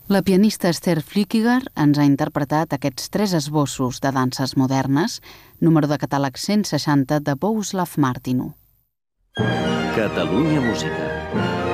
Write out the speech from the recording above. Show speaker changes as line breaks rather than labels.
La pianista Esther Flickiger ens ha interpretat aquests 3 esbossos de danses modernes, número de catàleg 160 de Bohuslav Martinu.
Catalunya Música.